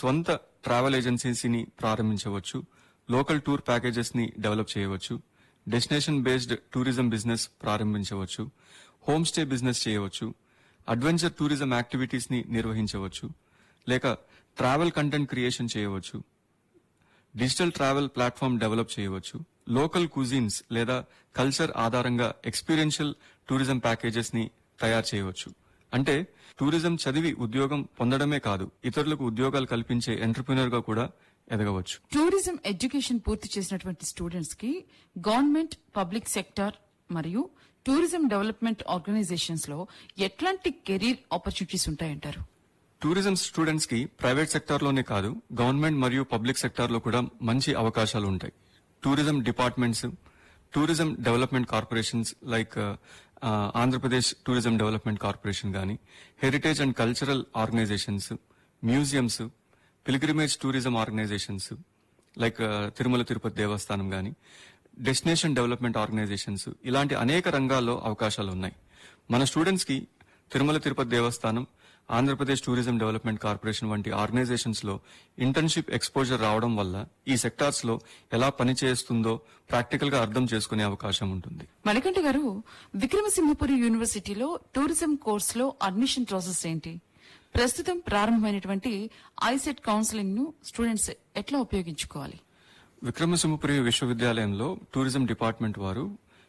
స్వంత ట్రావెల్ ఏజెన్సీని ప్రారంభించవచ్చు, local tour packages ని డెవలప్ చేయవచ్చు, డెస్టినేషన్ బేస్డ్ టూరిజం బిజినెస్ ప్రారంభించవచ్చు, హోమ్ స్టే బిజినెస్ చేయవచ్చు, అడ్వెంచర్ టూరిజం యాక్టివిటీస్ ని నిర్వహించవచ్చు, లేక ట్రావెల్ కంటెంట్ క్రియేషన్ చేయవచ్చు, డిజిటల్ ట్రావెల్ ప్లాట్ఫామ్ డెవలప్ చేయవచ్చు, లోకల్ కుజిన్స్ లేదా కల్చర్ ఆధారంగా ఎక్స్పీరియన్షియల్ టూరిజం ప్యాకేజెస్ ని తయారు చేయవచ్చు. అంటే టూరిజం చదివి ఉద్యోగం పొందడమే కాదు, ఇతరులకు ఉద్యోగాలు కల్పించే ఎంటర్‌ప్రెన్యూర్ గా కూడా ఎదగవచ్చు. టూరిజం ఎడ్యుకేషన్ పూర్తి చేసినటువంటి స్టూడెంట్స్ కి గవర్నమెంట్, పబ్లిక్ సెక్టార్ మరియు టూరిజం డెవలప్మెంట్ ఆర్గనైజేషన్స్ లో ఎట్లాంటి కెరీర్ ఆపర్చునిటీస్ ఉంటాయంటారు? టూరిజం స్టూడెంట్స్ కి ప్రైవేట్ సెక్టార్ లోనే కాదు, గవర్నమెంట్ మరియు పబ్లిక్ సెక్టార్ లో కూడా మంచి అవకాశాలు ఉంటాయి. Tourism departments, tourism development corporations like Andhra Pradesh tourism development corporation గాని, heritage and cultural organisations, museums, pilgrimage tourism organisations like Tirumala Tirupati దేవస్థానం గాని, డెస్టినేషన్ డెవలప్మెంట్ ఆర్గనైజేషన్స్, ఇలాంటి అనేక రంగాల్లో అవకాశాలు ఉన్నాయి. మన స్టూడెంట్స్ కి తిరుమల తిరుపతి దేవస్థానం, ఆంధ్రప్రదేశ్ టూరిజం డెవలప్మెంట్ కార్పొరేషన్ వంటి ఆర్గనైజేషన్స్ లో ఇంటర్న్షిప్ ఎక్స్పోజర్ రావడం వల్ల ఈ సెక్టార్స్ లో ఎలా పనిచేస్తుందో ప్రాక్టికల్ గా అర్థం చేసుకునే అవకాశం ఉంటుంది. మణికంఠ గారు, విక్రమసింహపురి యూనివర్సిటీలో టూరిజం కోర్సులో అడ్మిషన్ ప్రాసెస్ ఏంటి? ప్రస్తుతం ప్రారంభమైనటువంటి ఐసెట్ కౌన్సిలింగ్ ను స్టూడెంట్స్ ఎట్లా ఉపయోగించుకోవాలి? విక్రమసింహపురి విశ్వవిద్యాలయంలో టూరిజం డిపార్ట్మెంట్ వారు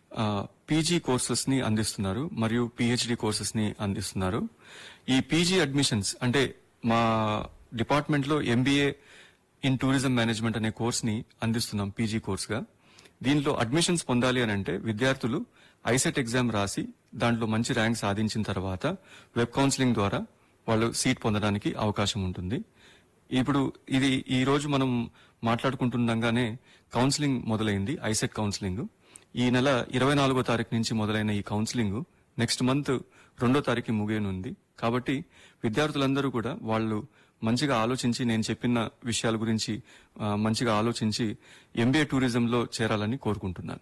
పీజీ కోర్సెస్ ని అందిస్తున్నారు మరియు పిహెచ్డి కోర్సెస్ ని అందిస్తున్నారు. ఈ పీజీ అడ్మిషన్స్ అంటే మా డిపార్ట్మెంట్ లో ఎంబీఏ ఇన్ టూరిజం మేనేజ్మెంట్ అనే కోర్స్ ని అందిస్తున్నాం పీజీ కోర్స్ గా. దీనిలో అడ్మిషన్స్ పొందాలి అని అంటే విద్యార్థులు ఐసెట్ ఎగ్జామ్ రాసి దాంట్లో మంచి ర్యాంక్ సాధించిన తర్వాత వెబ్ కౌన్సిలింగ్ ద్వారా వాళ్ళు సీట్ పొందడానికి అవకాశం ఉంటుంది. ఇప్పుడు ఇది ఈ రోజు మనం మాట్లాడుకుంటుండగానే కౌన్సిలింగ్ మొదలైంది, ఐసెట్ కౌన్సిలింగ్. ఈ నెల 24వ తారీఖు నుంచి మొదలైన ఈ కౌన్సిలింగ్ నెక్స్ట్ మంత్ 2వ తారీఖు ముగియనుంది. కాబట్టి విద్యార్థులందరూ కూడా వాళ్ళు మంచిగా ఆలోచించి, నేను చెప్పిన విషయాల గురించి మంచిగా ఆలోచించి ఎంబీఏ టూరిజంలో చేరాలని కోరుకుంటున్నాను.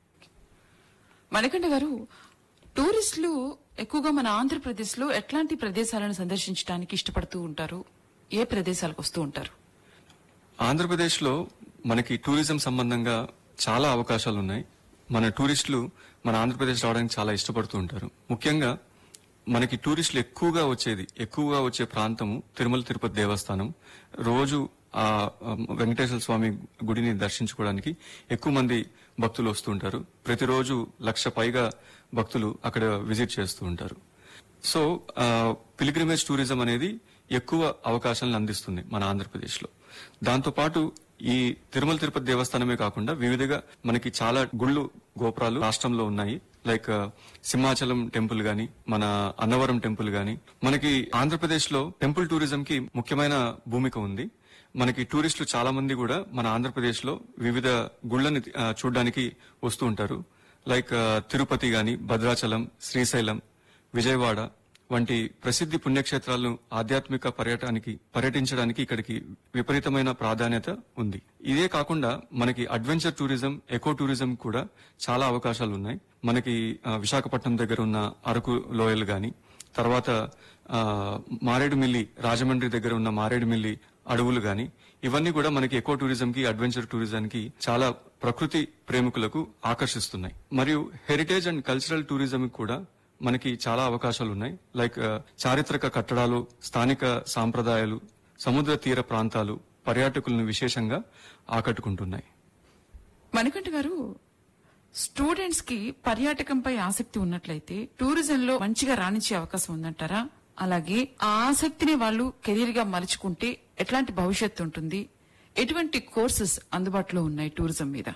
మణికంఠ గారు, టూరిస్టులు ఎక్కువగా మన ఆంధ్రప్రదేశ్ లో ఎట్లాంటి ప్రదేశాలను సందర్శించడానికి ఇష్టపడుతూ ఉంటారు? ఏ ప్రదేశాలకు వస్తూ ఉంటారు? ఆంధ్రప్రదేశ్ లో మనకి టూరిజం సంబంధంగా చాలా అవకాశాలు ఉన్నాయి. మన టూరిస్టులు మన ఆంధ్రప్రదేశ్ రావడానికి చాలా ఇష్టపడుతూ ఉంటారు. ముఖ్యంగా మనకి టూరిస్టులు ఎక్కువగా వచ్చే ప్రాంతము తిరుమల తిరుపతి దేవస్థానం. రోజు ఆ వెంకటేశ్వర స్వామి గుడిని దర్శించుకోవడానికి ఎక్కువ మంది భక్తులు వస్తూ ఉంటారు. ప్రతిరోజు 1,00,000 పైగా భక్తులు అక్కడ విజిట్ చేస్తూ ఉంటారు. సో పిల్గ్రిమేజ్ టూరిజం అనేది ఎక్కువ అవకాశాలను అందిస్తుంది మన ఆంధ్రప్రదేశ్ లో. దాంతోపాటు ఈ తిరుమల తిరుపతి దేవస్థానమే కాకుండా వివిధగా మనకి చాలా గుళ్ళు, గోపురాలు రాష్ట్రంలో ఉన్నాయి. లైక్ సింహాచలం టెంపుల్ గాని, మన అన్నవరం టెంపుల్ గాని. మనకి ఆంధ్రప్రదేశ్ లో టెంపుల్ టూరిజం కి ముఖ్యమైన భూమిక ఉంది. మనకి టూరిస్టులు చాలా మంది కూడా మన ఆంధ్రప్రదేశ్ లో వివిధ గుళ్లని చూడడానికి వస్తూ ఉంటారు. లైక్ తిరుపతి గాని, భద్రాచలం, శ్రీశైలం, విజయవాడ వంటి ప్రసిద్ధి పుణ్యక్షేత్రాలను ఆధ్యాత్మిక పర్యటించడానికి ఇక్కడికి విపరీతమైన ప్రాధాన్యత ఉంది. ఇదే కాకుండా మనకి అడ్వెంచర్ టూరిజం, ఎకో టూరిజం కూడా చాలా అవకాశాలు ఉన్నాయి. మనకి విశాఖపట్నం దగ్గర ఉన్న అరకు లోయలు గాని, తర్వాత మారేడుమిల్లి, రాజమండ్రి దగ్గర ఉన్న మారేడుమిల్లి అడవులు గాని, ఇవన్నీ కూడా మనకి ఎకో టూరిజం కి, అడ్వెంచర్ టూరిజం కి చాలా ప్రకృతి ప్రేమికులకు ఆకర్షిస్తున్నాయి. మరియు హెరిటేజ్ అండ్ కల్చరల్ టూరిజం కూడా మనకి చాలా అవకాశాలు ఉన్నాయి. లైక్ చారిత్రక కట్టడాలు, స్థానిక సాంప్రదాయాలు, సముద్ర తీర ప్రాంతాలు పర్యాటకులను విశేషంగా ఆకట్టుకుంటున్నాయి. మణికంఠ గారు, స్టూడెంట్స్ కి పర్యాటకంపై ఆసక్తి ఉన్నట్లయితే టూరిజంలో మంచిగా రాణించే అవకాశం ఉందంటారా? అలాగే ఆ ఆసక్తిని వాళ్ళు కెరీర్ గా మలుచుకుంటే ఎట్లాంటి భవిష్యత్తు ఉంటుంది? ఎటువంటి కోర్సెస్ అందుబాటులో ఉన్నాయి టూరిజం మీద?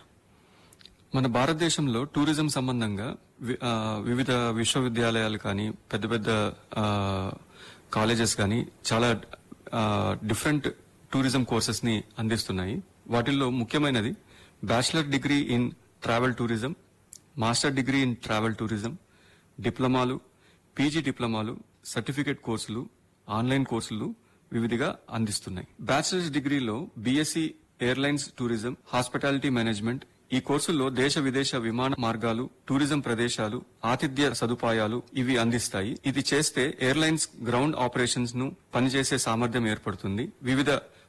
మన భారతదేశంలో టూరిజం సంబంధంగా వివిధ విశ్వవిద్యాలయాలు కానీ, పెద్ద పెద్ద కాలేజెస్ కానీ చాలా డిఫరెంట్ టూరిజం కోర్సెస్ ని అందిస్తున్నాయి. వాటిల్లో ముఖ్యమైనది bachelor degree in travel tourism, master degree in travel tourism, డిప్లొమాలు, PG డిప్లొమాలు, certificate కోర్సులు, ఆన్లైన్ కోర్సులు వివిధగా అందిస్తున్నాయి. బ్యాచిలర్స్ డిగ్రీలో BSc airlines tourism, hospitality management. ఈ కోర్సుల్లో దేశ విదేశ విమాన మార్గాలు, టూరిజం ప్రదేశాలు, ఆతిథ్య సదుపాయాలు ఇవి అందిస్తాయి. ఇది చేస్తే ఎయిర్లైన్స్ గ్రౌండ్ ఆపరేషన్స్ ను పనిచేసే సామర్థ్యం ఏర్పడుతుంది. వివిధ